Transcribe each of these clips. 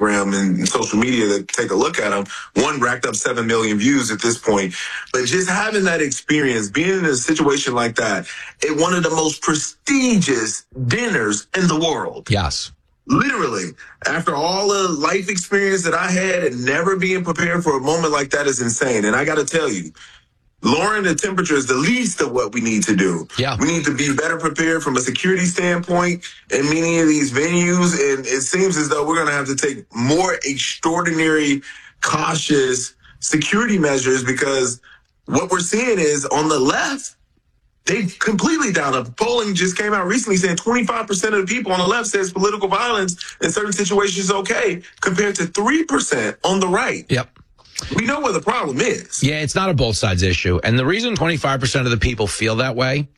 Instagram and social media that take a look at them. One racked up 7 million views at this point. But just having that experience, being in a situation like that, at one of the most prestigious dinners in the world. Yes. Literally, after all the life experience that I had and never being prepared for a moment like that is insane. And I got to tell you, lowering the temperature is the least of what we need to do. Yeah. We need to be better prepared from a security standpoint in many of these venues. And it seems as though we're going to have to take more extraordinary, cautious security measures, because what we're seeing is on the left, they've completely down up. Polling just came out recently saying 25% of the people on the left says political violence in certain situations is okay, compared to 3% on the right. Yep. We know where the problem is. Yeah, it's not a both sides issue. And the reason 25% of the people feel that way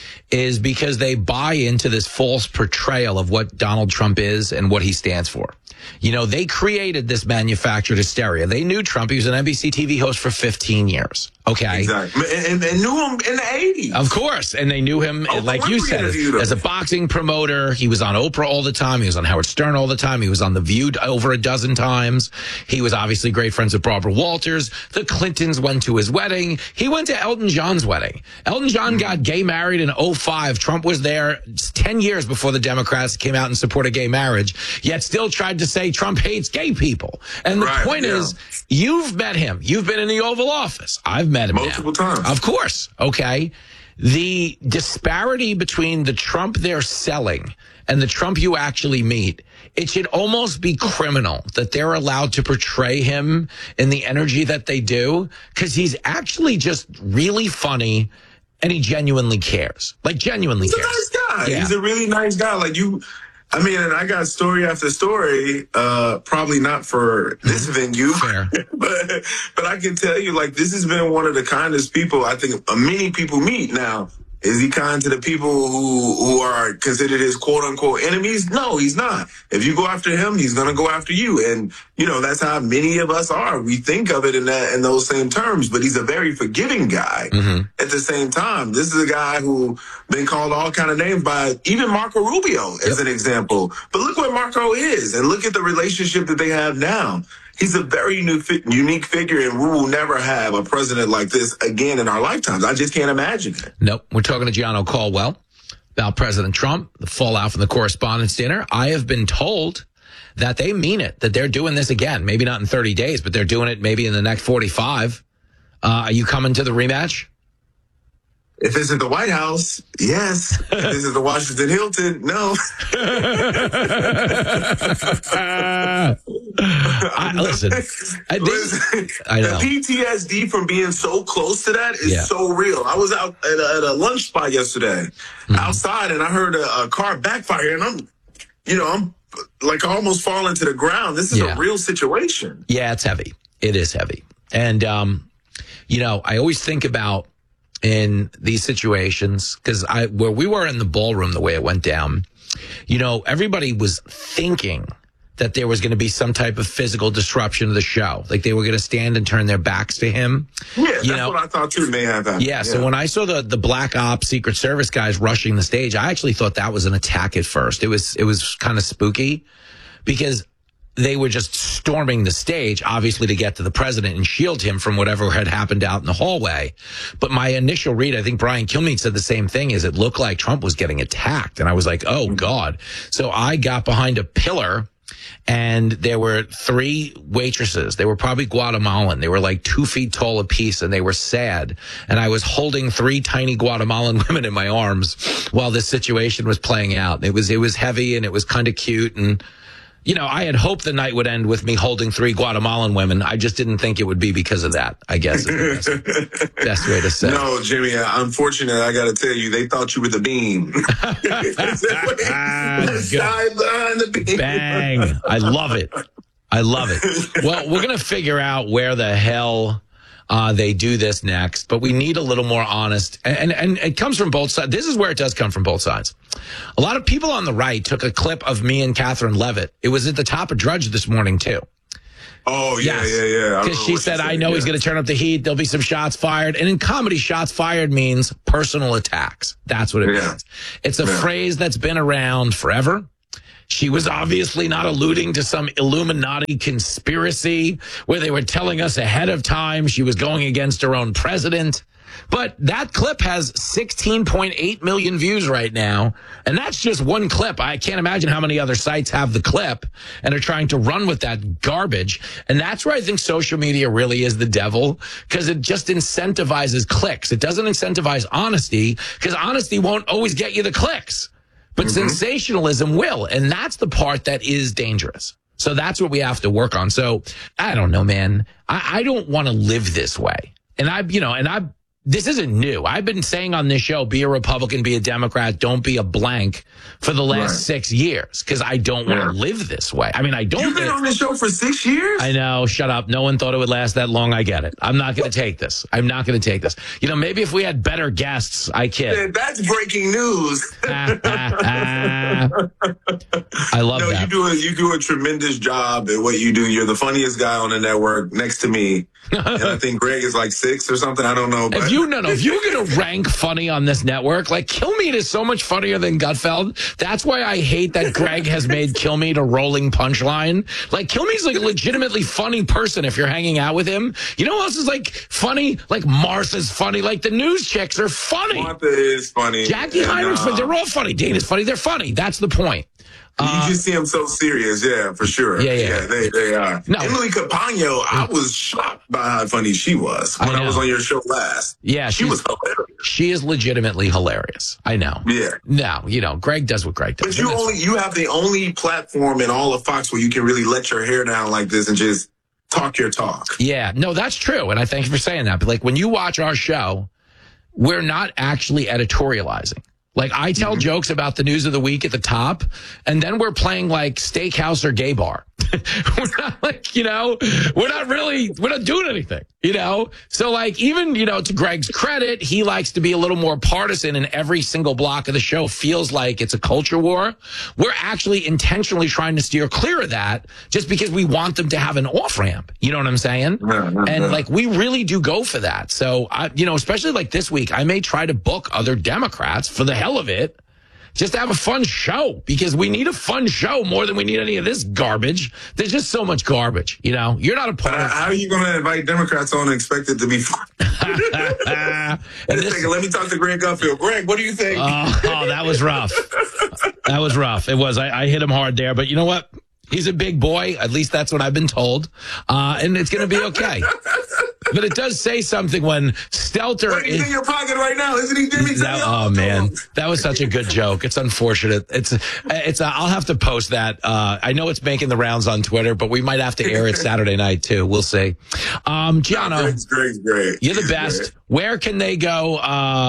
is because they buy into this false portrayal of what Donald Trump is and what he stands for. You know, they created this manufactured hysteria. They knew Trump. He was an NBC TV host for 15 years. Okay. Exactly. And knew him in the 80s. Of course. And they knew him, like you said, as a boxing promoter. He was on Oprah all the time. He was on Howard Stern all the time. He was on The View over a dozen times. He was obviously great friends with Barbara Walters. The Clintons went to his wedding. He went to Elton John's wedding. Elton John got gay married in 2005. Trump was there 10 years before the Democrats came out and supported gay marriage, yet still tried to say Trump hates gay people. And the point is, you've met him. You've been in the Oval Office. I've met him multiple times. Of course. Okay. The disparity between the Trump they're selling and the Trump you actually meet, it should almost be criminal that they're allowed to portray him in the energy that they do, because he's actually just really funny and he genuinely cares. Like, genuinely cares. He's a nice guy. Yeah. He's a really nice guy. Like, I mean, and I got story after story, probably not for this venue, but I can tell you, like, this has been one of the kindest people I think many people meet now. Is he kind to the people who are considered his quote unquote enemies? No, he's not. If you go after him, he's going to go after you. And, you know, that's how many of us are. We think of it in those same terms, but he's a very forgiving guy. At the same time. This is a guy who been called all kind of names by even Marco Rubio as an example. But look where Marco is and look at the relationship that they have now. He's a very unique figure, and we will never have a president like this again in our lifetimes. I just can't imagine it. Nope. We're talking to John Caldwell about President Trump, the fallout from the Correspondents' Dinner. I have been told that they mean it, that they're doing this again. Maybe not in 30 days, but they're doing it maybe in the next 45. Are you coming to the rematch? If this is the White House, yes. If this is the Washington Hilton, no. Listen, I know. The PTSD from being so close to that is so real. I was out at a lunch spot yesterday outside, and I heard a car backfire, and I'm like almost falling to the ground. This is a real situation. Yeah, it's heavy. It is heavy. And, I always think about in these situations, because where we were in the ballroom, the way it went down, everybody was thinking that there was going to be some type of physical disruption of the show. Like they were going to stand and turn their backs to him. Yeah, that's what I thought too may have happened. Yeah, so when I saw the Black Ops Secret Service guys rushing the stage, I actually thought that was an attack at first. It was kind of spooky because they were just storming the stage, obviously, to get to the president and shield him from whatever had happened out in the hallway. But my initial read, I think Brian Kilmeade said the same thing, is it looked like Trump was getting attacked. And I was like, oh, God. So I got behind a pillar, and there were 3 waitresses. They were probably Guatemalan. They were like 2 feet tall apiece, and they were sad. And I was holding 3 tiny Guatemalan women in my arms while this situation was playing out. It was heavy, and it was kind of cute, and I had hoped the night would end with me holding 3 Guatemalan women. I just didn't think it would be because of that, I guess is the best way to say it. No, Jimmy, unfortunately, I got to tell you, they thought you were the beam. The beam. Bang. I love it. Well, we're going to figure out where the hell they do this next, but we need a little more honest, and it comes from both sides. This is where it does come from both sides. A lot of people on the right took a clip of me and Catherine Levitt. It was at the top of Drudge this morning too. Oh, yeah. Because she said, I know he's going to turn up the heat. There'll be some shots fired. And in comedy, shots fired means personal attacks. That's what it means. It's a phrase that's been around forever. She was obviously not alluding to some Illuminati conspiracy where they were telling us ahead of time she was going against her own president. But that clip has 16.8 million views right now. And that's just one clip. I can't imagine how many other sites have the clip and are trying to run with that garbage. And that's where I think social media really is the devil, because it just incentivizes clicks. It doesn't incentivize honesty, because honesty won't always get you the clicks. But sensationalism will. And that's the part that is dangerous. So that's what we have to work on. So I don't know, man. I don't want to live this way. And this isn't new. I've been saying on this show, be a Republican, be a Democrat, don't be a blank for the last 6 years, because I don't want to live this way. I mean, I don't. You've been on this show for 6 years? I know. Shut up. No one thought it would last that long. I get it. I'm not going to take this. I'm not going to take this. Maybe if we had better guests, I kid. That's breaking news. I love that. You do a tremendous job at what you do. You're the funniest guy on the network next to me. And I think Greg is like 6 or something. I don't know. But. If you're going to rank funny on this network, like Kilmeade is so much funnier than Gutfeld. That's why I hate that Greg has made Kilmeade a rolling punchline. Like Kilmeade's like a legitimately funny person if you're hanging out with him. You know who else is like funny? Like Martha's funny. Like the news chicks are funny. Martha is funny. Jackie Heinrich's funny. They're all funny. Dana's funny. They're funny. That's the point. You just see them so serious, for sure. Yeah, they are. No. Emily Capano, I was shocked by how funny she was when I was on your show last. Yeah, she was hilarious. She is legitimately hilarious. I know. Yeah. No, Greg does what Greg does. But you have the only platform in all of Fox where you can really let your hair down like this and just talk your talk. Yeah, no, that's true, and I thank you for saying that. But like when you watch our show, we're not actually editorializing. Like, I tell jokes about the news of the week at the top, and then we're playing like Steakhouse or Gay Bar. We're not like, we're not doing anything, So like, even, to Greg's credit, he likes to be a little more partisan, and every single block of the show feels like it's a culture war. We're actually intentionally trying to steer clear of that just because we want them to have an off ramp. You know what I'm saying? And like, we really do go for that. So, especially like this week, I may try to book other Democrats for the hell of it, just to have a fun show, because we need a fun show more than we need any of this garbage. There's just so much garbage, You're not a part of... How are you going to invite Democrats on and expect it to be fun? Let me talk to Greg Gutfeld. Greg, what do you think? Oh, that was rough. That was rough. It was. I hit him hard there, but you know what? He's a big boy. At least that's what I've been told. And it's going to be okay. But it does say something when Stelter is in your pocket right now, isn't he, Jimmy? Oh man, that was such a good joke. It's unfortunate. It's. I'll have to post that. I know it's making the rounds on Twitter, but we might have to air it Saturday night too. We'll see. Gianno, Greg's great. You're the best. Great. Where can they go?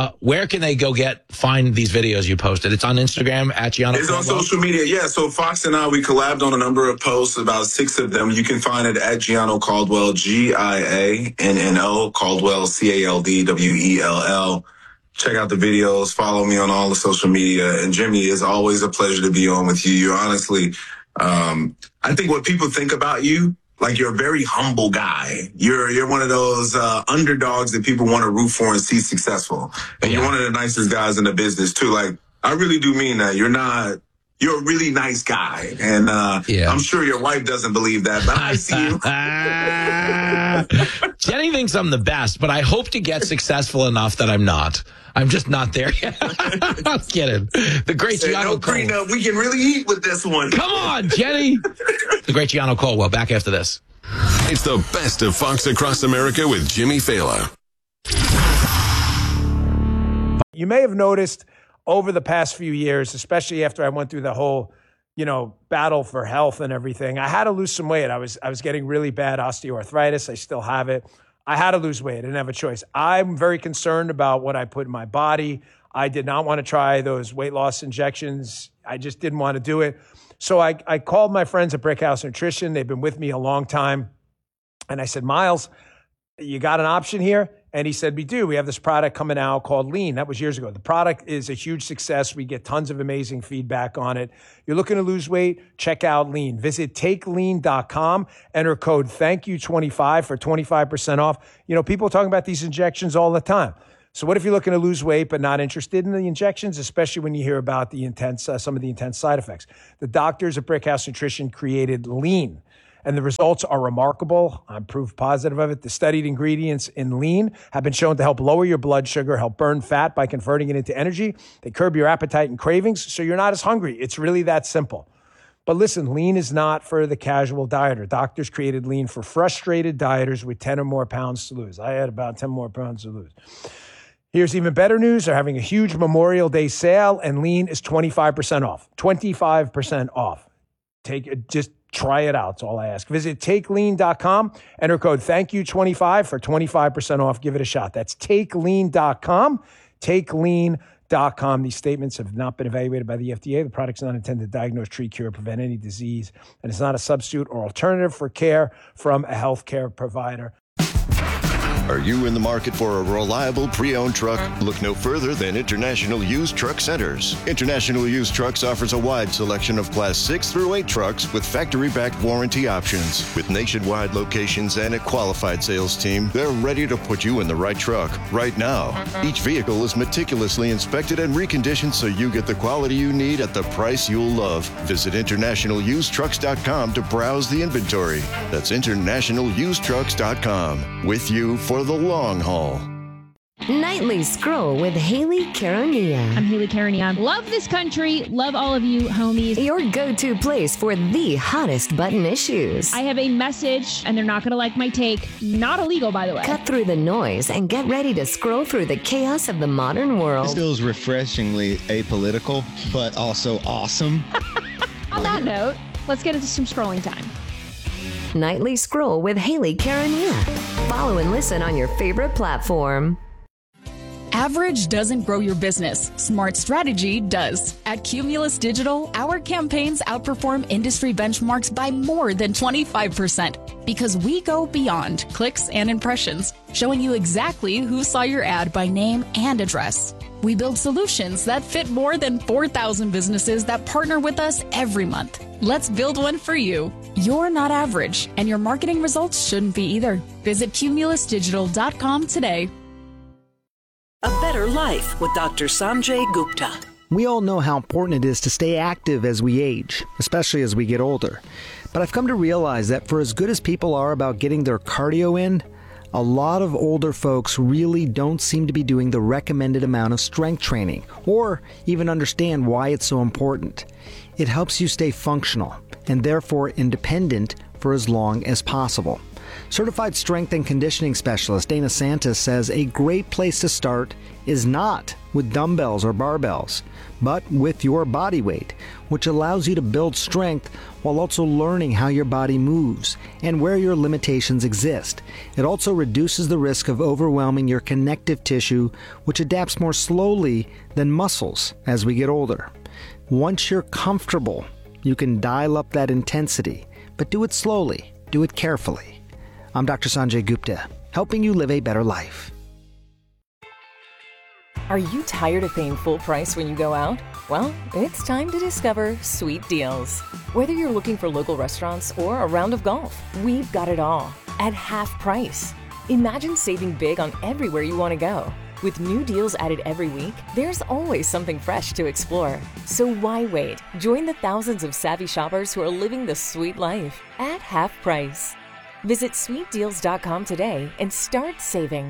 Find these videos you posted? It's on Instagram at Gianno. It's on social media. Yeah. So Fox and I, we collabed on a number of posts, about 6 of them. You can find it at Gianno Caldwell, GIANNO Caldwell, CALDWELL. Check out the videos. Follow me on all the social media. And Jimmy, it's always a pleasure to be on with you. You're honestly, I think what people think about you, like, you're a very humble guy. You're one of those underdogs that people want to root for and see successful. And you're one of the nicest guys in the business too. Like, I really do mean that. You're a really nice guy. And I'm sure your wife doesn't believe that, but I see you. Jenny thinks I'm the best, but I hope to get successful enough that I'm not. I'm just not there yet. I'm kidding. The great Gianno Caldwell. We can really eat with this one. Come on, Jenny. The great Gianno Caldwell, back after this. It's the best of Fox Across America with Jimmy Fallon. You may have noticed over the past few years, especially after I went through the whole, battle for health and everything, I had to lose some weight. I was getting really bad osteoarthritis. I still have it. I had to lose weight. I didn't have a choice. I'm very concerned about what I put in my body. I did not want to try those weight loss injections. I just didn't want to do it. So I called my friends at Brickhouse Nutrition. They've been with me a long time. And I said, Miles, you got an option here? And he said, we do. We have this product coming out called Lean. That was years ago. The product is a huge success. We get tons of amazing feedback on it. You're looking to lose weight? Check out Lean. Visit takelean.com. Enter code THANKYOU25 for 25% off. People are talking about these injections all the time. So what if you're looking to lose weight but not interested in the injections, especially when you hear about the some of the intense side effects? The doctors at Brickhouse Nutrition created Lean, and the results are remarkable. I'm proof positive of it. The studied ingredients in Lean have been shown to help lower your blood sugar, help burn fat by converting it into energy. They curb your appetite and cravings, so you're not as hungry. It's really that simple. But listen, Lean is not for the casual dieter. Doctors created Lean for frustrated dieters with 10 or more pounds to lose. I had about 10 more pounds to lose. Here's even better news. They're having a huge Memorial Day sale, and Lean is 25% off. 25% off. Just try it out. That's all I ask. Visit TakeLean.com. Enter code ThankYou25 for 25% off. Give it a shot. That's TakeLean.com. TakeLean.com. These statements have not been evaluated by the FDA. The product's not intended to diagnose, treat, cure, prevent any disease, and it's not a substitute or alternative for care from a healthcare provider. Are you in the market for a reliable pre-owned truck? Look no further than International Used Truck Centers. International Used Trucks offers a wide selection of Class 6 through 8 trucks with factory-backed warranty options. With nationwide locations and a qualified sales team, they're ready to put you in the right truck right now. Each vehicle is meticulously inspected and reconditioned so you get the quality you need at the price you'll love. Visit InternationalUsedTrucks.com to browse the inventory. That's InternationalUsedTrucks.com. With you for the long haul. Nightly Scroll with Haley Caronia. I'm Haley Caronia. Love this country. Love all of you homies. Your go-to place for the hottest button issues. I have a message, and they're not going to like my take. Not illegal, by the way. Cut through the noise and get ready to scroll through the chaos of the modern world. This feels refreshingly apolitical, but also awesome. On that note, let's get into some scrolling time. Nightly Scroll with Haley Caronia. Follow and listen on your favorite platform. Average doesn't grow your business. Smart strategy does. At Cumulus Digital, our campaigns outperform industry benchmarks by more than 25% because we go beyond clicks and impressions, showing you exactly who saw your ad by name and address. We build solutions that fit more than 4,000 businesses that partner with us every month. Let's build one for you. You're not average, and your marketing results shouldn't be either. Visit cumulusdigital.com today. A Better Life with Dr. Sanjay Gupta. We all know how important it is to stay active as we age, especially as we get older. But I've come to realize that for as good as people are about getting their cardio in, a lot of older folks really don't seem to be doing the recommended amount of strength training, or even understand why it's so important. It helps you stay functional, and therefore independent for as long as possible. Certified strength and conditioning specialist Dana Santos says a great place to start is not with dumbbells or barbells, but with your body weight, which allows you to build strength while also learning how your body moves and where your limitations exist. It also reduces the risk of overwhelming your connective tissue, which adapts more slowly than muscles as we get older. Once you're comfortable, you can dial up that intensity, but do it slowly, do it carefully. I'm Dr. Sanjay Gupta, helping you live a better life. Are you tired of paying full price when you go out? Well, it's time to discover Sweet Deals. Whether you're looking for local restaurants or a round of golf, we've got it all at half price. Imagine saving big on everywhere you want to go. With new deals added every week, there's always something fresh to explore. So why wait? Join the thousands of savvy shoppers who are living the sweet life at half price. Visit sweetdeals.com today and start saving.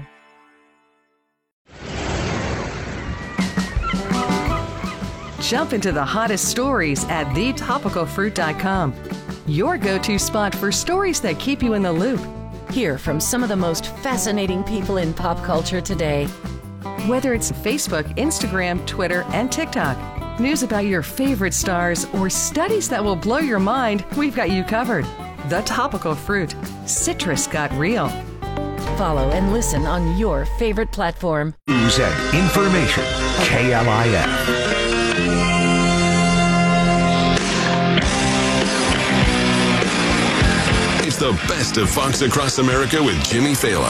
Jump into the hottest stories at thetopicalfruit.com. Your go-to spot for stories that keep you in the loop. Hear from some of the most fascinating people in pop culture today. Whether it's Facebook, Instagram, Twitter, and TikTok, news about your favorite stars, or studies that will blow your mind, we've got you covered. The Topical Fruit. Citrus got real. Follow and listen on your favorite platform. News and information. KLIF. It's the best of Fox Across America with Jimmy Fallon.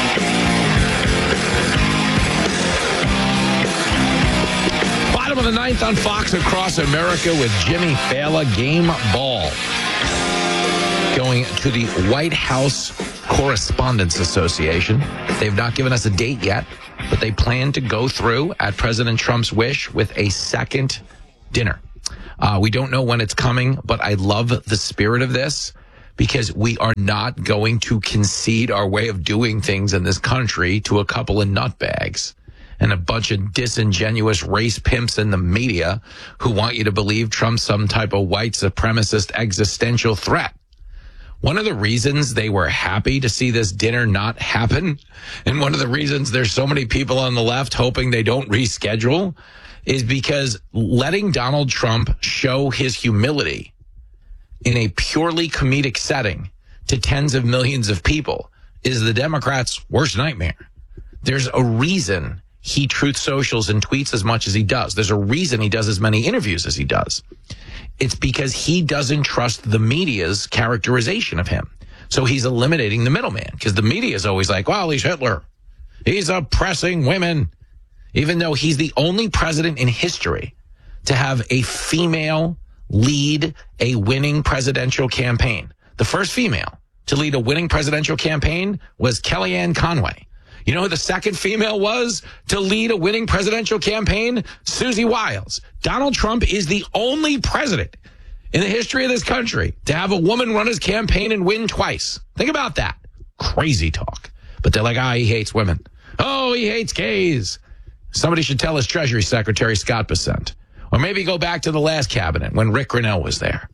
Bottom of the ninth on Fox Across America with Jimmy Fallon. Game ball. Going to the White House Correspondents Association. They've not given us a date yet. but they plan to go through at President Trump's wish with a second dinner. We don't know when it's coming, but I love the spirit of this because we are not going to concede our way of doing things in this country to a couple of nutbags and a bunch of disingenuous race pimps in the media who want you to believe Trump's some type of white supremacist existential threat. One of the reasons they were happy to see this dinner not happen, and one of the reasons there's so many people on the left hoping they don't reschedule, is because letting Donald Trump show his humility in a purely comedic setting to tens of millions of people is the Democrats' worst nightmare. There's a reason he truth socials and tweets as much as he does. There's a reason he does as many interviews as he does. It's because he doesn't trust the media's characterization of him. So he's eliminating the middleman because the media is always like, well, he's Hitler. He's oppressing women. Even though he's the only president in history to have a female lead a winning presidential campaign. The first female to lead a winning presidential campaign was Kellyanne Conway. You know who the second female was to lead a winning presidential campaign? Susie Wiles. Donald Trump is the only president in the history of this country to have a woman run his campaign and win twice. Think about that. Crazy talk. But they're like, he hates women. Oh, he hates gays. Somebody should tell his Treasury Secretary, Scott Bessent. Or maybe go back to the last cabinet when Rick Grinnell was there.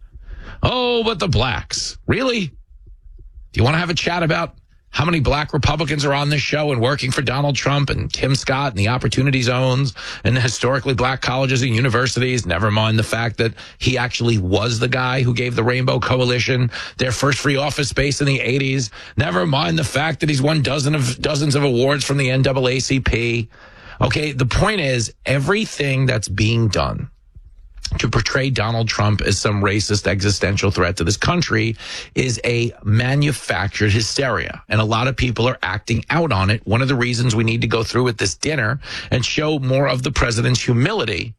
Oh, but the blacks. Really? Do you want to have a chat about how many black Republicans are on this show and working for Donald Trump and Tim Scott and the Opportunity Zones and the historically black colleges and universities? Never mind the fact that he actually was the guy who gave the Rainbow Coalition their first free office space in the 80s. Never mind the fact that he's won dozens of awards from the NAACP. Okay, the point is everything that's being done to portray Donald Trump as some racist existential threat to this country is a manufactured hysteria. And a lot of people are acting out on it. One of the reasons we need to go through with this dinner and show more of the president's humility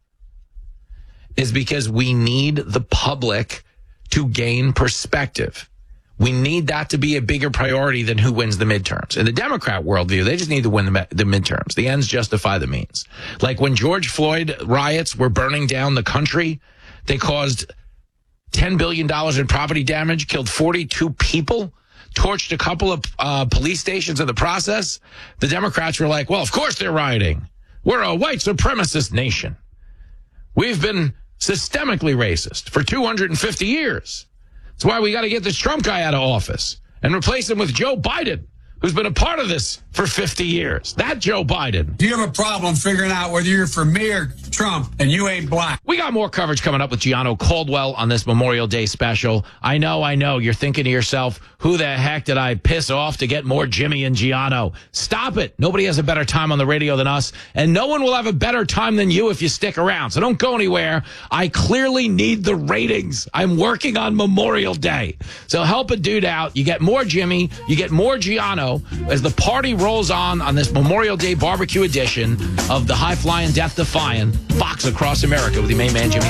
is because we need the public to gain perspective. We need that to be a bigger priority than who wins the midterms. In the Democrat worldview, they just need to win the midterms. The ends justify the means. Like when George Floyd riots were burning down the country, they caused $10 billion in property damage, killed 42 people, torched a couple of police stations in the process. The Democrats were like, well, of course they're rioting. We're a white supremacist nation. We've been systemically racist for 250 years. That's why we got to get this Trump guy out of office and replace him with Joe Biden, who's been a part of this for 50 years. That Joe Biden. Do you have a problem figuring out whether you're for me or Trump and you ain't black? We got more coverage coming up with Gianno Caldwell on this Memorial Day special. I know. You're thinking to yourself, who the heck did I piss off to get more Jimmy and Gianno? Stop it. Nobody has a better time on the radio than us, and no one will have a better time than you if you stick around. So don't go anywhere. I clearly need the ratings. I'm working on Memorial Day. So help a dude out. You get more Jimmy. You get more Gianno as the party rolls on this Memorial Day barbecue edition of the High Flying, Death Defying Fox Across America with the main man, Jimmy.